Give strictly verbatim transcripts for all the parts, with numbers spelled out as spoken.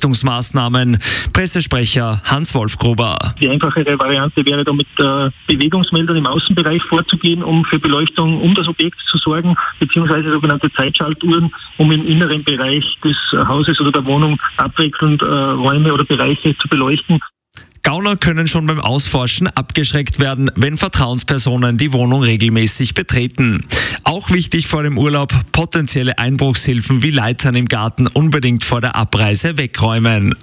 Beleuchtungsmaßnahmen. Pressesprecher Hans-Wolf Gruber. Die einfachere Variante wäre da mit äh, Bewegungsmeldern im Außenbereich vorzugehen, um für Beleuchtung um das Objekt zu sorgen, beziehungsweise sogenannte Zeitschaltuhren, um im inneren Bereich des Hauses oder der Wohnung abwechselnd äh, Räume oder Bereiche zu beleuchten. Gauner können schon beim Ausforschen abgeschreckt werden, wenn Vertrauenspersonen die Wohnung regelmäßig betreten. Auch wichtig vor dem Urlaub, potenzielle Einbruchshilfen wie Leitern im Garten unbedingt vor der Abreise wegräumen.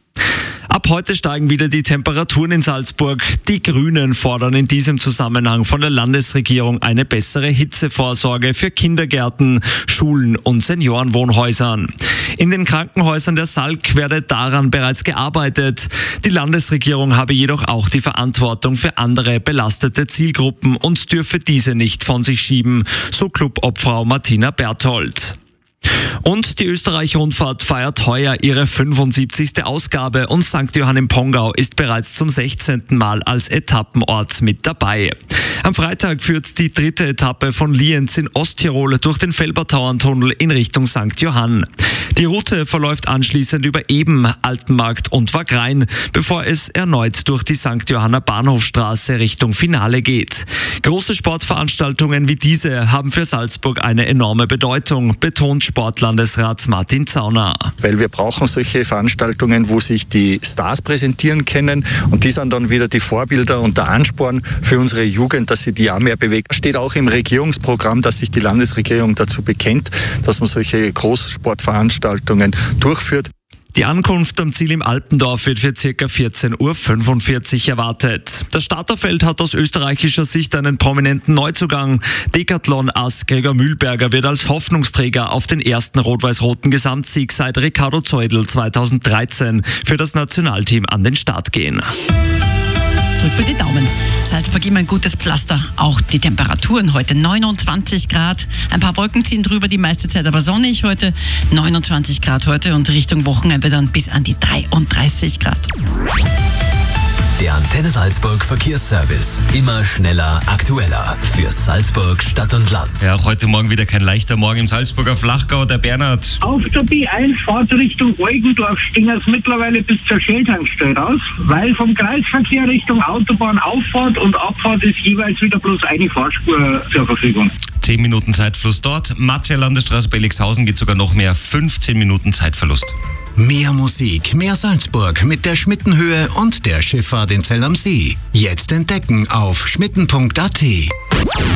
Ab heute steigen wieder die Temperaturen in Salzburg. Die Grünen fordern in diesem Zusammenhang von der Landesregierung eine bessere Hitzevorsorge für Kindergärten, Schulen und Seniorenwohnhäusern. In den Krankenhäusern der Salk werde daran bereits gearbeitet. Die Landesregierung habe jedoch auch die Verantwortung für andere belastete Zielgruppen und dürfe diese nicht von sich schieben, so Clubobfrau Martina Berthold. Und die Österreich-Rundfahrt feiert heuer ihre fünfundsiebzigste Ausgabe und Sankt Johann im Pongau ist bereits zum sechzehnten Mal als Etappenort mit dabei. Am Freitag führt die dritte Etappe von Lienz in Osttirol durch den Felbertauerntunnel in Richtung Sankt Johann. Die Route verläuft anschließend über Eben, Altenmarkt und Wagrain, bevor es erneut durch die Sankt Johanner Bahnhofstraße Richtung Finale geht. Große Sportveranstaltungen wie diese haben für Salzburg eine enorme Bedeutung, betont Sportlandesrat Martin Zauner. Weil wir brauchen solche Veranstaltungen, wo sich die Stars präsentieren können und die sind dann wieder die Vorbilder und der Ansporn für unsere Jugend, dass sie die auch mehr bewegt. Steht auch im Regierungsprogramm, dass sich die Landesregierung dazu bekennt, dass man solche Großsportveranstaltungen durchführt. Die Ankunft am Ziel im Alpendorf wird für ca. vierzehn Uhr fünfundvierzig erwartet. Das Starterfeld hat aus österreichischer Sicht einen prominenten Neuzugang. Decathlon-Ass Gregor Mühlberger wird als Hoffnungsträger auf den ersten rot-weiß-roten Gesamtsieg seit Ricardo Zeudel zweitausenddreizehn für das Nationalteam an den Start gehen. Drückt mir die Daumen. Salzburg immer ein gutes Pflaster. Auch die Temperaturen heute neunundzwanzig Grad. Ein paar Wolken ziehen drüber, die meiste Zeit aber sonnig heute. neunundzwanzig Grad heute und Richtung Wochenende dann bis an die dreiunddreißig Grad. Der Antenne Salzburg Verkehrsservice. Immer schneller, aktueller. Für Salzburg, Stadt und Land. Ja, auch heute Morgen wieder kein leichter Morgen im Salzburger Flachgau. Der Bernhard. Auf der B eins Fahrt Richtung Eugendorf stehen es mittlerweile bis zur Schelltankstelle raus, weil vom Kreisverkehr Richtung Autobahn Auffahrt und Abfahrt ist jeweils wieder bloß eine Fahrspur zur Verfügung. zehn Minuten Zeitfluss dort. Martial Landesstraße Bellixhausen geht sogar noch mehr. fünfzehn Minuten Zeitverlust. Mehr Musik, mehr Salzburg mit der Schmittenhöhe und der Schifffahrt in Zell am See. Jetzt entdecken auf schmitten punkt a t.